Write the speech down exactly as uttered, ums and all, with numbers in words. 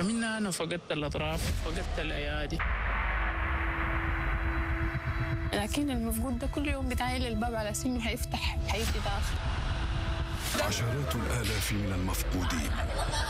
فمنها أنا فقدت الأطراف، فقدت الأيادي. لكن المفقود ده كل يوم بتعايل الباب على سنه هيفتح، هيجي داخل. عشرات الآلاف من المفقودين